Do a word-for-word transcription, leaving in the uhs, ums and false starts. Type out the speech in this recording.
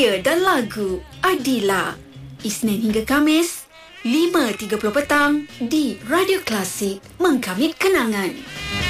Idea dan lagu Adila. Isnin hingga Kamis, lima tiga puluh petang di Radio Klasik. Mengkamit kenangan.